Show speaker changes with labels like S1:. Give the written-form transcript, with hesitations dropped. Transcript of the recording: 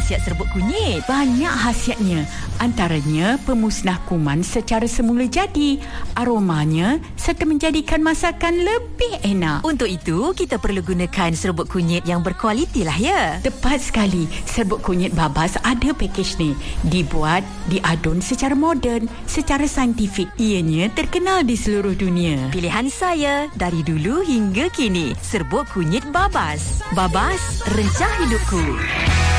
S1: khasiat serbuk kunyit?
S2: Banyak khasiatnya. Antaranya pemusnah kuman secara semula jadi, aromanya serta menjadikan masakan lebih enak.
S1: Untuk itu, kita perlu gunakan serbuk kunyit yang berkualiti lah ya.
S2: Tepat sekali. Serbuk kunyit Babas ada pakej ni. Dibuat, diadun secara moden, secara saintifik. Ianya terkenal di seluruh dunia.
S1: Pilihan saya dari dulu hingga kini, serbuk kunyit Babas. Babas, rencah hidupku.